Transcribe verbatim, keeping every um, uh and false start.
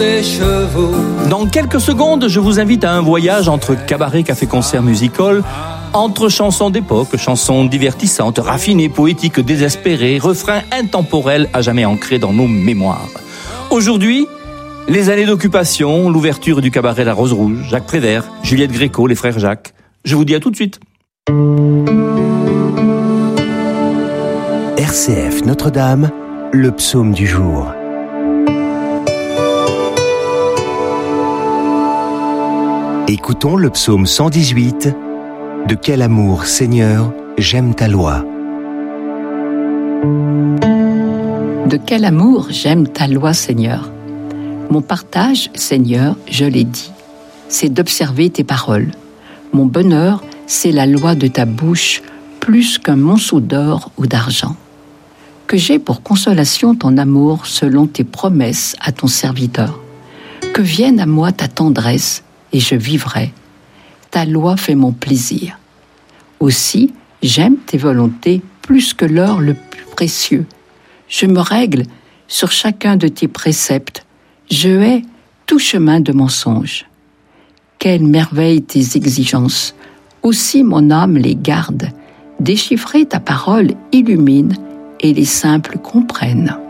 des chevaux. Dans quelques secondes, je vous invite à un voyage entre cabaret, café-concert, music-hall, entre chansons d'époque, chansons divertissantes, raffinées, poétiques, désespérées, refrains intemporels à jamais ancrés dans nos mémoires. Aujourd'hui, les années d'occupation, l'ouverture du cabaret La Rose Rouge, Jacques Prévert, Juliette Gréco, les frères Jacques. Je vous dis à tout de suite. R C F Notre-Dame, le psaume du jour. Écoutons le psaume cent dix-huit. De quel amour, Seigneur, j'aime ta loi. De quel amour j'aime ta loi, Seigneur. Mon partage, Seigneur, je l'ai dit, c'est d'observer tes paroles. Mon bonheur, c'est la loi de ta bouche, plus qu'un monceau d'or ou d'argent. Que j'ai pour consolation ton amour selon tes promesses à ton serviteur. Que vienne à moi ta tendresse, et je vivrai. Ta loi fait mon plaisir. Aussi, j'aime tes volontés plus que l'or le plus précieux. Je me règle sur chacun de tes préceptes. Je hais tout chemin de mensonge. Quelle merveille tes exigences. Aussi mon âme les garde. Déchiffrer ta parole illumine et les simples comprennent.